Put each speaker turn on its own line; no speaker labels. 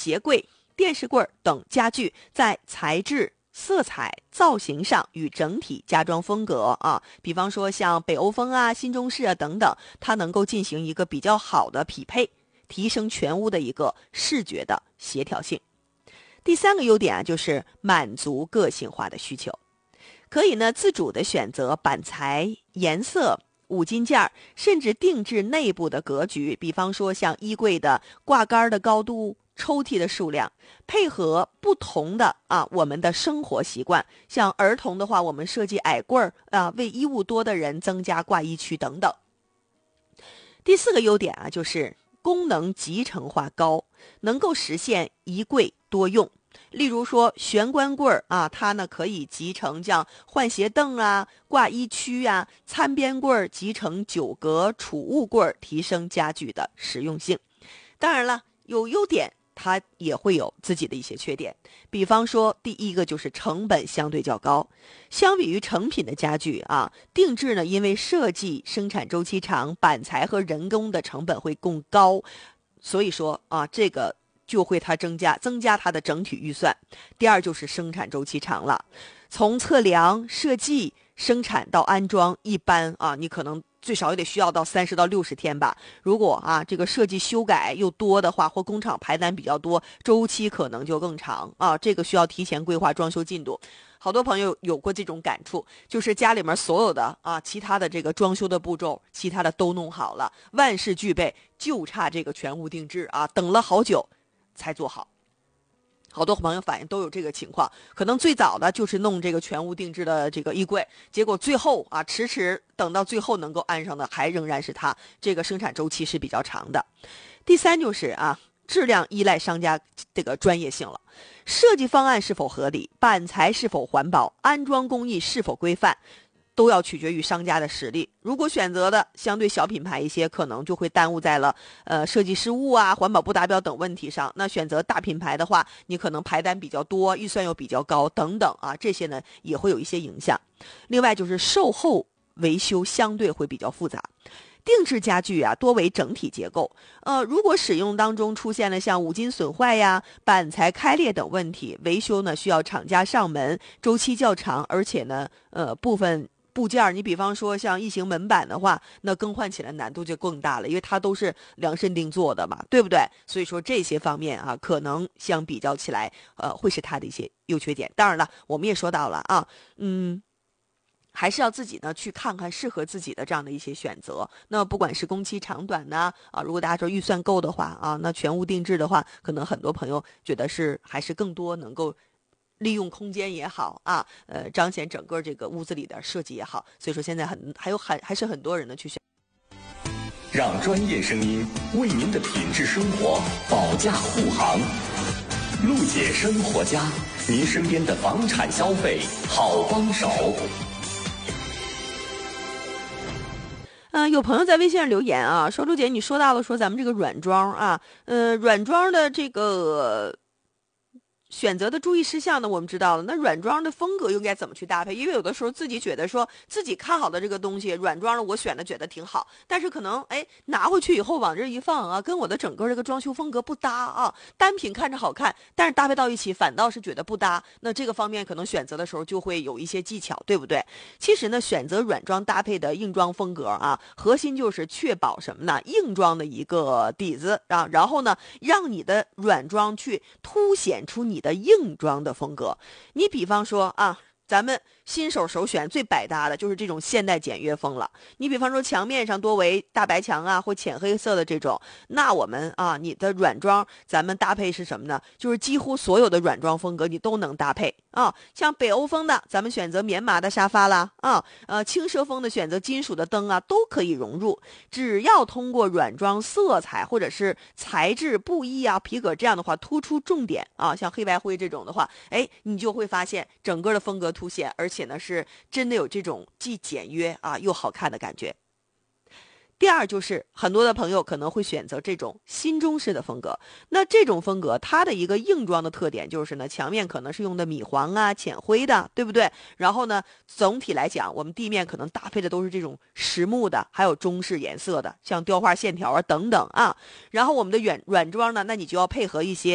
鞋柜、电视柜等家具在材质、色彩、造型上与整体家装风格啊，比方说像北欧风啊、新中式啊等等，它能够进行一个比较好的匹配，提升全屋的一个视觉的协调性。第三个优点啊，就是满足个性化的需求，可以呢自主的选择板材、颜色、五金件，甚至定制内部的格局，比方说像衣柜的挂杆的高度、抽屉的数量，配合不同的我们的生活习惯。像儿童的话，我们设计矮柜为衣物多的人增加挂衣区等等。第四个优点啊，就是功能集成化高，能够实现一柜多用。例如说玄关柜它呢可以集成像换鞋凳挂衣区餐边柜集成酒格、储物柜，提升家具的实用性。当然了，有优点它也会有自己的一些缺点，比方说第一个就是成本相对较高，相比于成品的家具定制呢，因为设计、生产周期长，板材和人工的成本会更高，所以说这个就会增加它的整体预算。第二就是生产周期长了，从测量、设计、生产到安装，一般你可能最少也得需要到30到60天吧。如果这个设计修改又多的话，或工厂排单比较多，周期可能就更长这个需要提前规划装修进度。好多朋友有过这种感触，就是家里面所有的其他的这个装修的步骤，其他的都弄好了，万事俱备，就差这个全屋定制等了好久才做好。好多朋友反映都有这个情况，可能最早的就是弄这个全屋定制的这个衣柜，结果最后迟等到最后能够安上的还仍然是它，这个生产周期是比较长的。第三就是质量依赖商家这个专业性了，设计方案是否合理，板材是否环保，安装工艺是否规范，都要取决于商家的实力。如果选择的相对小品牌一些，可能就会耽误在了设计失误环保不达标等问题上。那选择大品牌的话，你可能排单比较多，预算又比较高等等这些呢也会有一些影响。另外就是售后维修相对会比较复杂。定制家具多为整体结构，如果使用当中出现了像五金损坏板材开裂等问题，维修呢需要厂家上门，周期较长，而且呢部分部件你比方说像异形门板的话，那更换起来难度就更大了，因为它都是量身定做的嘛，对不对？所以说这些方面可能相比较起来会是它的一些优缺点。当然了，我们也说到了还是要自己呢去看看适合自己的这样的一些选择。那不管是工期长短呢如果大家说预算够的话那全屋定制的话，可能很多朋友觉得还是更多能够利用空间也好彰显整个这个屋子里的设计也好。所以说现在还是很多人呢去选。
让专业声音为您的品质生活保驾护航。陆姐生活家，您身边的房产消费好帮手。
有朋友在微信上留言说陆姐，你说到了说咱们这个软装软装的这个选择的注意事项呢，我们知道了。那软装的风格应该怎么去搭配？因为有的时候自己觉得说自己看好的这个东西，软装的我选的觉得挺好，但是可能拿回去以后往这一放跟我的整个这个装修风格不搭单品看着好看，但是搭配到一起反倒是觉得不搭。那这个方面可能选择的时候就会有一些技巧，对不对？其实呢，选择软装搭配的硬装风格核心就是确保什么呢？硬装的一个底子然后呢，让你的软装去凸显出你的硬装的风格。你比方说咱们新手首选最百搭的就是这种现代简约风了。你比方说墙面上多为大白墙或浅黑色的这种，那我们你的软装咱们搭配是什么呢？就是几乎所有的软装风格你都能搭配像北欧风的咱们选择棉麻的沙发啦轻奢风的选择金属的灯都可以融入。只要通过软装色彩或者是材质布艺皮革这样的话突出重点像黑白灰这种的话你就会发现整个的风格凸显，而且呢是真的有这种既简约又好看的感觉。第二就是很多的朋友可能会选择这种新中式的风格。那这种风格它的一个硬装的特点就是呢，墙面可能是用的米黄浅灰的，对不对？然后呢，总体来讲我们地面可能搭配的都是这种实木的，还有中式颜色的，像雕花线条等等然后我们的软装呢，那你就要配合一些